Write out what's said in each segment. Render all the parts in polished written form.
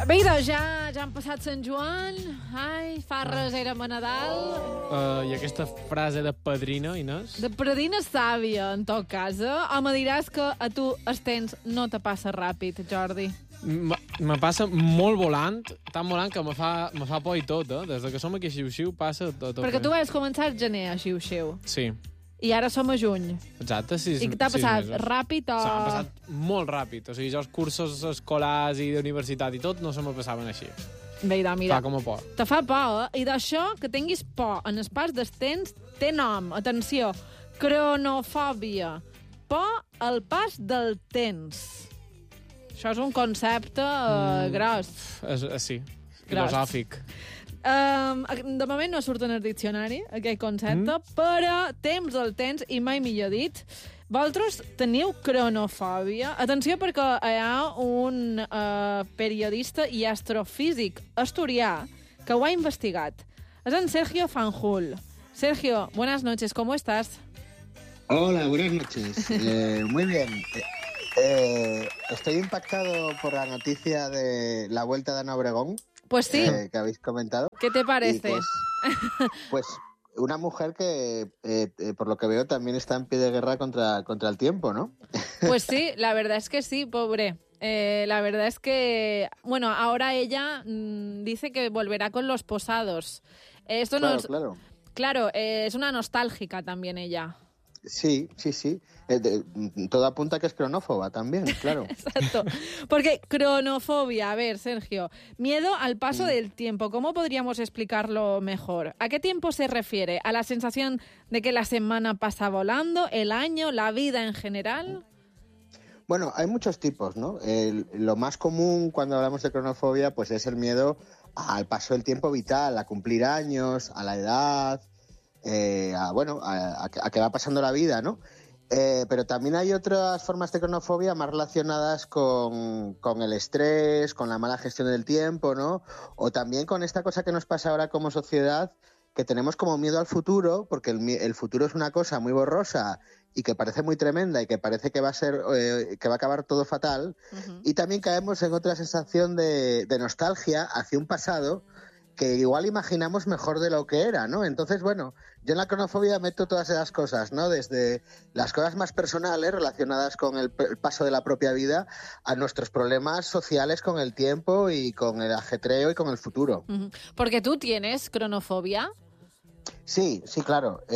Bé, doncs ja han passat Sant Joan, ai, fa res, érem a Nadal. I aquesta frase de padrina, Inés? De padrina sàvia, en tot cas. O me diràs que a tu els temps no te passa ràpid, Jordi? Me passa molt volant, tan volant que me fa por i tot, eh? Des que som aquí a Xiu-Xiu passa tot. Perquè tu vas començar al gener a Xiu-Xiu. Sí. I ara som a juny. Exacte, I què t'ha passat? Ràpid o...? S'ha passat molt ràpid. O sigui, jo els cursos escolars i d'universitat i tot no se me passaven així. Bé, mira, Fa com a por. te fa por, I d'això, que tinguis por en el pas dels temps, té nom. Atenció, cronofòbia. Por al pas del temps. Això és un concepte gros. Sí, Gros. filosòfic. De moment no surt en el diccionari, aquest concepte, però temps del temps, i mai millor dit, vosaltres teniu cronofòbia. Atenció, perquè hi ha un periodista i astrofísic asturià que ho ha investigat. És en Sergio Fanjul. Sergio, buenas noches, ¿cómo estás? Hola, buenas noches. Muy bien. Estoy impactado por la noticia de la vuelta de Ana Obregón. Pues sí. Que habéis comentado. ¿Qué te parece? Pues una mujer que, por lo que veo, también está en pie de guerra contra el tiempo, ¿no? Pues sí, la verdad es que sí, pobre. La verdad es que, bueno, ahora ella dice que volverá con los posados. Esto Claro. Claro, es una nostálgica también ella. Sí. Todo apunta que es cronófoba también, claro. Exacto. Porque cronofobia, a ver, Sergio, miedo al paso del tiempo. ¿Cómo podríamos explicarlo mejor? ¿A qué tiempo se refiere? ¿A la sensación de que la semana pasa volando, el año, la vida en general? Bueno, hay muchos tipos, ¿no? Lo más común cuando hablamos de cronofobia pues es el miedo al paso del tiempo vital, a cumplir años, a la edad, a que va pasando la vida, ¿no? Pero también hay otras formas de cronofobia más relacionadas con el estrés, con la mala gestión del tiempo, ¿no? O también con esta cosa que nos pasa ahora como sociedad, que tenemos como miedo al futuro, porque el futuro es una cosa muy borrosa y que parece muy tremenda y que parece que va a ser que va a acabar todo fatal. Uh-huh. Y también caemos en otra sensación de nostalgia hacia un pasado que igual imaginamos mejor de lo que era, ¿no? Entonces, bueno, yo en la cronofobia meto todas esas cosas, ¿no? Desde las cosas más personales relacionadas con el paso de la propia vida a nuestros problemas sociales con el tiempo y con el ajetreo y con el futuro. Uh-huh. ¿Porque tú tienes cronofobia? Sí, claro.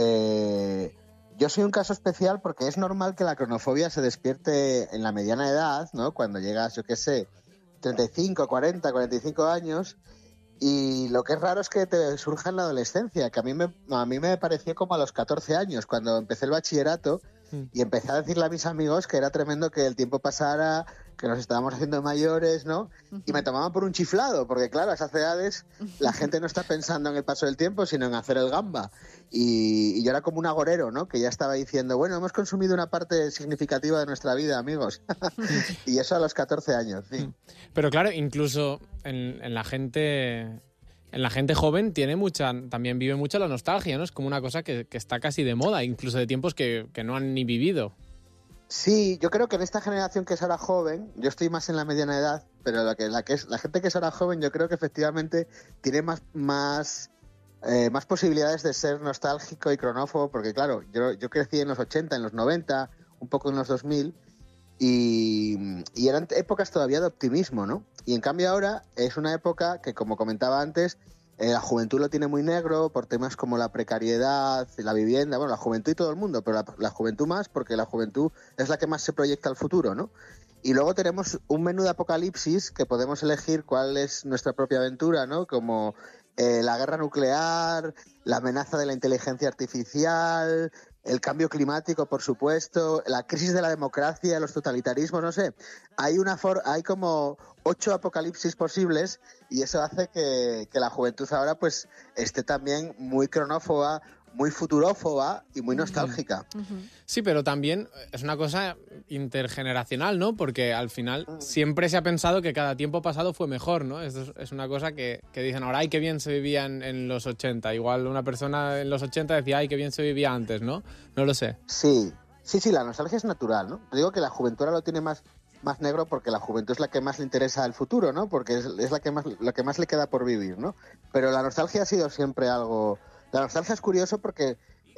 Yo soy un caso especial porque es normal que la cronofobia se despierte en la mediana edad, ¿no? Cuando llegas, yo qué sé, 35, 40, 45 años... Y lo que es raro es que te surja en la adolescencia, que a mí me pareció como a los 14 años, cuando empecé el bachillerato y empecé a decirle a mis amigos que era tremendo que el tiempo pasara, que nos estábamos haciendo mayores, ¿no? Y me tomaban por un chiflado, porque claro, a esas edades la gente no está pensando en el paso del tiempo, sino en hacer el gamba. Y yo era como un agorero, ¿no? Que ya estaba diciendo, bueno, hemos consumido una parte significativa de nuestra vida, amigos. Y eso a los 14 años, sí. Pero claro, incluso en la gente joven también vive mucho la nostalgia, ¿no? Es como una cosa que está casi de moda, incluso de tiempos que no han ni vivido. Sí, yo creo que en esta generación que es ahora joven, yo estoy más en la mediana edad, pero la gente que es ahora joven, yo creo que efectivamente tiene más posibilidades de ser nostálgico y cronófobo, porque claro, yo crecí en los 80, en los 90, un poco en los 2000, y eran épocas todavía de optimismo, ¿no? Y en cambio ahora es una época que, como comentaba antes, la juventud lo tiene muy negro por temas como la precariedad, la vivienda, bueno, la juventud y todo el mundo, pero la juventud más, porque la juventud es la que más se proyecta al futuro, ¿no? Y luego tenemos un menú de apocalipsis que podemos elegir cuál es nuestra propia aventura, ¿no? Como la guerra nuclear, la amenaza de la inteligencia artificial, el cambio climático, por supuesto, la crisis de la democracia, los totalitarismos, no sé. Hay como 8 apocalipsis posibles y eso hace que la juventud ahora pues esté también muy cronófoba, muy futurófoba y muy nostálgica. Sí, pero también es una cosa intergeneracional, ¿no? Porque al final siempre se ha pensado que cada tiempo pasado fue mejor, ¿no? Es una cosa que dicen ahora, ¡ay, qué bien se vivía en los 80! Igual una persona en los 80 decía, ¡ay, qué bien se vivía antes!, ¿no? No lo sé. Sí, la nostalgia es natural, ¿no? Te digo que la juventud ahora lo tiene más más negro porque la juventud es la que más le interesa el futuro, ¿no? Porque es la que más le queda por vivir, ¿no? Pero la nostalgia ha sido siempre algo... La nostalgia es curioso porque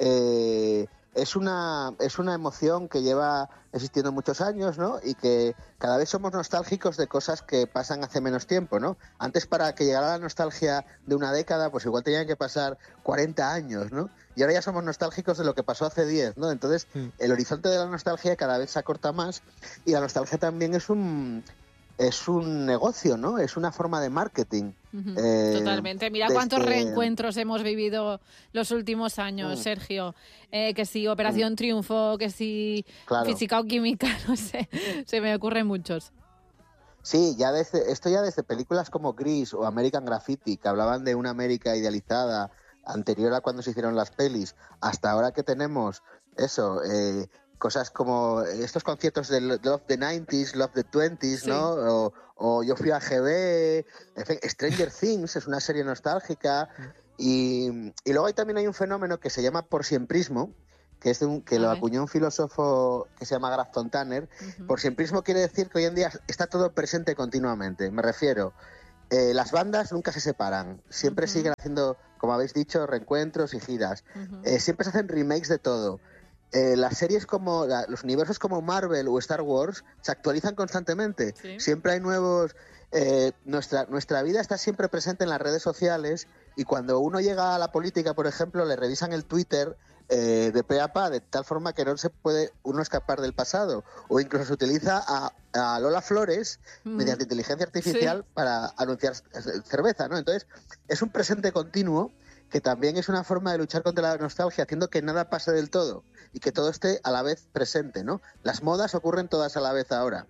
es una emoción que lleva existiendo muchos años, ¿no? Y que cada vez somos nostálgicos de cosas que pasan hace menos tiempo, ¿no? Antes, para que llegara la nostalgia de una década, pues igual tenían que pasar 40 años, ¿no? Y ahora ya somos nostálgicos de lo que pasó hace 10, ¿no? Entonces, el horizonte de la nostalgia cada vez se acorta más, y la nostalgia también es un negocio, ¿no? Es una forma de marketing. Totalmente. Mira cuántos reencuentros hemos vivido los últimos años, Sergio. Que si Operación Triunfo, que si Física o Química, no sé. Se me ocurren muchos. Sí, esto ya desde películas como Grease o American Graffiti, que hablaban de una América idealizada anterior a cuando se hicieron las pelis, hasta ahora que tenemos eso, cosas como estos conciertos de Love the 90s, Love the 20s, ¿no? O Yo fui a GB, Stranger Things es una serie nostálgica, y luego también hay un fenómeno que se llama porsiemprismo, que es que lo acuñó un filósofo que se llama Grafton Tanner. Porsiemprismo quiere decir que hoy en día está todo presente continuamente. Me refiero, las bandas nunca se separan, siempre siguen haciendo, como habéis dicho, reencuentros y giras. Siempre se hacen remakes de todo. Las series los universos como Marvel o Star Wars se actualizan constantemente. Siempre hay nuevos... nuestra vida está siempre presente en las redes sociales, y cuando uno llega a la política, por ejemplo, le revisan el Twitter de pe a pa, de tal forma que no se puede uno escapar del pasado. O incluso se utiliza a Lola Flores mediante inteligencia artificial para anunciar cerveza, ¿no? Entonces, es un presente continuo, que también es una forma de luchar contra la nostalgia, haciendo que nada pase del todo y que todo esté a la vez presente, ¿no? Las modas ocurren todas a la vez ahora.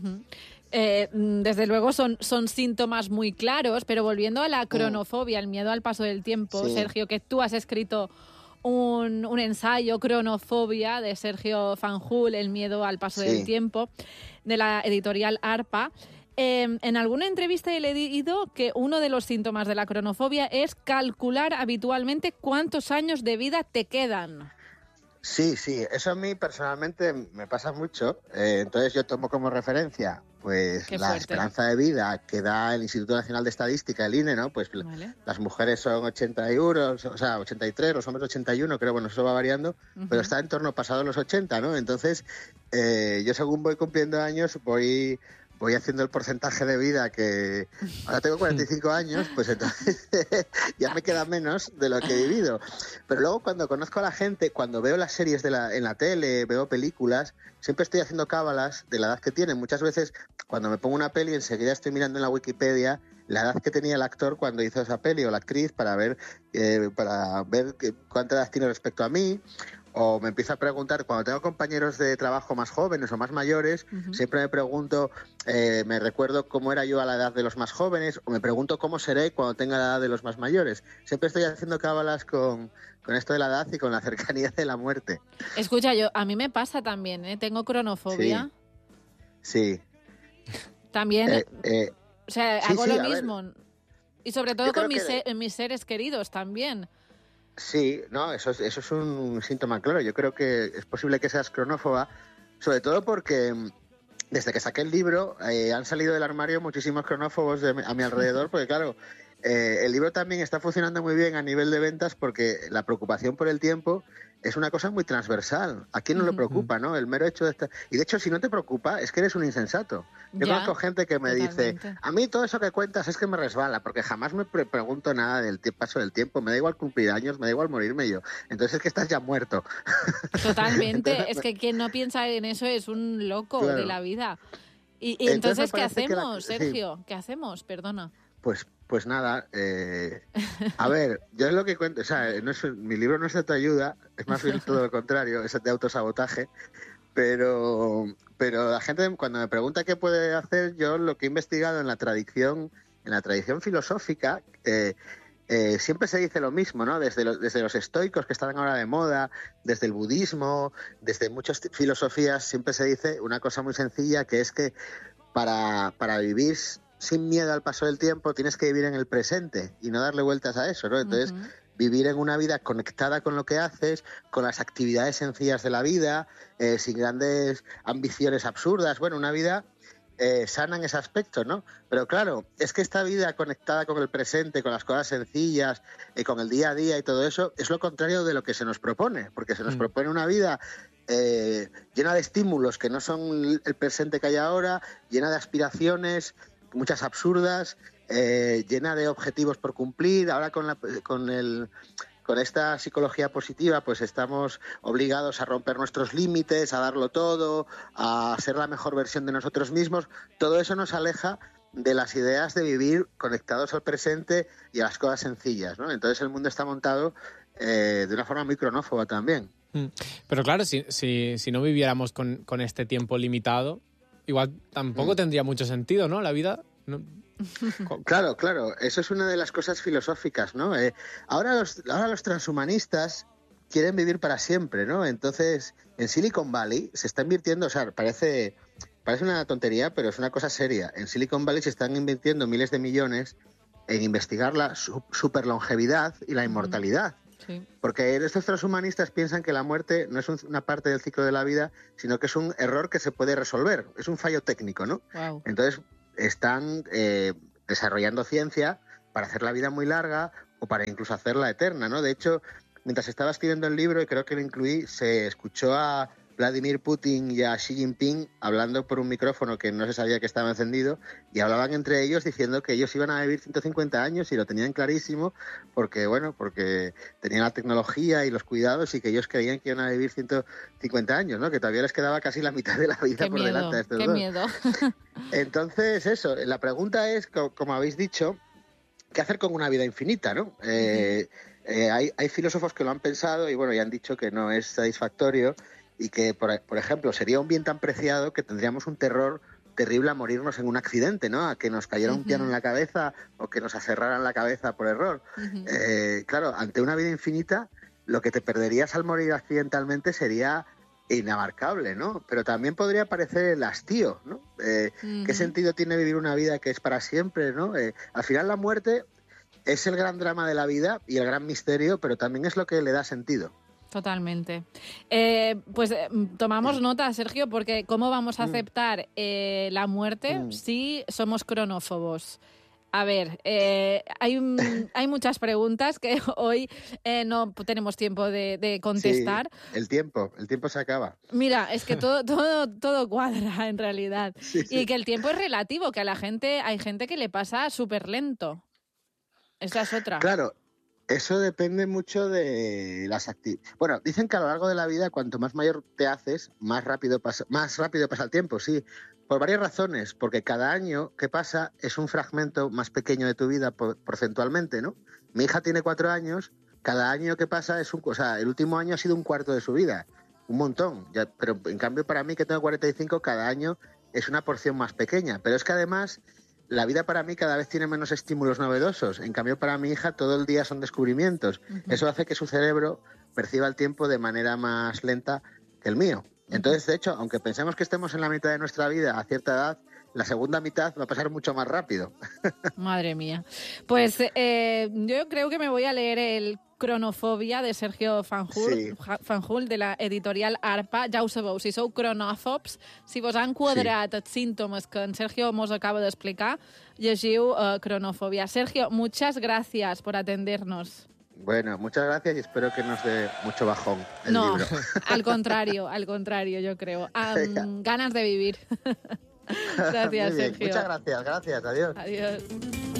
Desde luego son síntomas muy claros, pero volviendo a la cronofobia, el miedo al paso del tiempo, Sergio, que tú has escrito un ensayo, Cronofobia, de Sergio Fanjul, el miedo al paso del tiempo, de la editorial ARPA. En alguna entrevista he leído que uno de los síntomas de la cronofobia es calcular habitualmente cuántos años de vida te quedan. Sí, eso a mí personalmente me pasa mucho. Entonces yo tomo como referencia pues la esperanza de vida que da el Instituto Nacional de Estadística, el INE, ¿no? Pues las mujeres son 81, o sea, 83, los hombres 81, creo, bueno, eso va variando, pero está en torno pasado los 80, ¿no? Entonces, yo según voy cumpliendo años, voy haciendo el porcentaje de vida, que ahora tengo 45 años, pues entonces ya me queda menos de lo que he vivido. Pero luego, cuando conozco a la gente, cuando veo las series en la tele, veo películas, siempre estoy haciendo cábalas de la edad que tienen. Muchas veces, cuando me pongo una peli, enseguida estoy mirando en la Wikipedia la edad que tenía el actor cuando hizo esa peli, o la actriz, para ver cuánta edad tiene respecto a mí. O me empiezo a preguntar, cuando tengo compañeros de trabajo más jóvenes o más mayores, siempre me pregunto, me recuerdo cómo era yo a la edad de los más jóvenes, o me pregunto cómo seré cuando tenga la edad de los más mayores. Siempre estoy haciendo cábalas con esto de la edad y con la cercanía de la muerte. Escucha, a mí me pasa también, tengo cronofobia. Sí. También, hago lo mismo. Y sobre todo con mis seres queridos también. Sí, no, eso es un síntoma claro. Yo creo que es posible que seas cronófoba, sobre todo porque desde que saqué el libro han salido del armario muchísimos cronófobos a mi alrededor, porque claro, el libro también está funcionando muy bien a nivel de ventas, porque la preocupación por el tiempo es una cosa muy transversal. ¿A quién no le preocupa, no? El mero hecho de estar... Y de hecho, si no te preocupa, es que eres un insensato. Yo conozco gente que me dice, a mí todo eso que cuentas es que me resbala, porque jamás me pregunto nada del paso del tiempo. Me da igual cumplir años, me da igual morirme yo. Entonces es que estás ya muerto. Totalmente. Entonces, es que quien no piensa en eso es un loco de la vida. Y entonces ¿qué hacemos, Sergio? Sí. ¿Qué hacemos? Perdona. Pues nada, a ver, yo es lo que cuento, o sea, mi libro no es de autoayuda, es más bien todo lo contrario, es de autosabotaje, pero la gente cuando me pregunta qué puede hacer, yo lo que he investigado en la tradición filosófica, siempre se dice lo mismo, ¿no? Desde los estoicos, que están ahora de moda, desde el budismo, desde muchas filosofías, siempre se dice una cosa muy sencilla, que es que para vivir sin miedo al paso del tiempo tienes que vivir en el presente y no darle vueltas a eso, ¿no? Entonces, vivir en una vida conectada con lo que haces, con las actividades sencillas de la vida, sin grandes ambiciones absurdas. Bueno, una vida sanan ese aspecto, ¿no? Pero claro, es que esta vida conectada con el presente, con las cosas sencillas, con el día a día y todo eso, es lo contrario de lo que se nos propone, porque se nos propone una vida llena de estímulos que no son el presente que hay ahora, llena de aspiraciones, muchas absurdas, llena de objetivos por cumplir. Ahora con esta psicología positiva, pues estamos obligados a romper nuestros límites, a darlo todo, a ser la mejor versión de nosotros mismos. Todo eso nos aleja de las ideas de vivir conectados al presente y a las cosas sencillas, ¿no? Entonces el mundo está montado de una forma muy cronófoba también. Pero claro, si no viviéramos con este tiempo limitado, igual tampoco tendría mucho sentido, ¿no? La vida... ¿no? Claro, eso es una de las cosas filosóficas, ¿no? Ahora los transhumanistas quieren vivir para siempre, ¿no? Entonces, en Silicon Valley se está invirtiendo, o sea, parece una tontería, pero es una cosa seria. En Silicon Valley se están invirtiendo miles de millones en investigar la superlongevidad y la inmortalidad. Sí. Porque estos transhumanistas piensan que la muerte no es una parte del ciclo de la vida, sino que es un error que se puede resolver, es un fallo técnico, ¿no? Wow. Entonces, están desarrollando ciencia para hacer la vida muy larga o para incluso hacerla eterna, ¿no? De hecho, mientras estaba escribiendo el libro, y creo que lo incluí, se escuchó a Vladimir Putin y a Xi Jinping hablando por un micrófono que no se sabía que estaba encendido, y hablaban entre ellos diciendo que ellos iban a vivir 150 años y lo tenían clarísimo porque tenían la tecnología y los cuidados y que ellos creían que iban a vivir 150 años, ¿no? Que todavía les quedaba casi la mitad de la vida por delante a estos dos. ¡Qué miedo! Entonces, eso, la pregunta es, como habéis dicho, ¿qué hacer con una vida infinita, no? Hay filósofos que lo han pensado y ya han dicho que no es satisfactorio y que, por ejemplo, sería un bien tan preciado que tendríamos un terror terrible a morirnos en un accidente, ¿no? A que nos cayera un piano en la cabeza o que nos aserraran la cabeza por error. Claro, ante una vida infinita, lo que te perderías al morir accidentalmente sería inabarcable, ¿no? Pero también podría parecer el hastío, ¿no? ¿Qué sentido tiene vivir una vida que es para siempre, ¿no? Al final la muerte es el gran drama de la vida y el gran misterio, pero también es lo que le da sentido. Totalmente. Pues tomamos nota, Sergio, porque ¿cómo vamos a aceptar la muerte si somos cronófobos? A ver, hay muchas preguntas que hoy no tenemos tiempo de contestar. Sí, el tiempo se acaba. Mira, es que todo cuadra en realidad. Sí. Y que el tiempo es relativo, que hay gente que le pasa súper lento. Esa es otra. Claro. Eso depende mucho de las actividades. Bueno, dicen que a lo largo de la vida, cuanto más mayor te haces, más rápido pasa el tiempo, sí. Por varias razones. Porque cada año que pasa es un fragmento más pequeño de tu vida porcentualmente, ¿no? Mi hija tiene 4 años, cada año que pasa el último año ha sido un cuarto de su vida. Un montón. Pero en cambio para mí, que tengo 45, cada año es una porción más pequeña. Pero es que además... La vida para mí cada vez tiene menos estímulos novedosos. En cambio, para mi hija todo el día son descubrimientos. Eso hace que su cerebro perciba el tiempo de manera más lenta que el mío. Entonces, de hecho, aunque pensemos que estemos en la mitad de nuestra vida a cierta edad, la segunda mitad va a pasar mucho más rápido. Madre mía. Pues yo creo que me voy a leer el Cronofòbia de Sergio Fanjul, de la editorial Arpa. Ja ho sabeu, si sou cronòfobs, si vos han quadrat els símptomes que en Sergio mos acaba d'explicar, llegiu Cronofòbia. Sergio, muchas gracias por atendernos. Bueno, muchas gracias y espero que nos dé mucho bajón el libro. al contrario, yo creo. Ganas de vivir. Gracias, Sergio. Muchas gracias, adiós. Adiós.